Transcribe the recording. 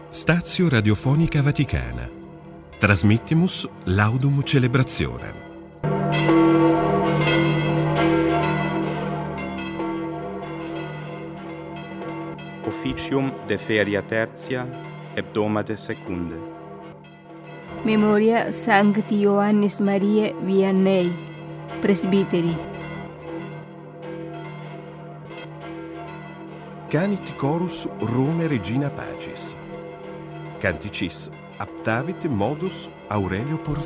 Stazio Radiofonica Vaticana. Transmittimus laudum celebrationem. Officium de feria tertia, hebdomade secunde. Memoria Sancti Ioannis Mariae Vianney, presbiteri. Canit chorus Rome Regina Pacis. Canticis aptavit modus Aurelio Porphyrio.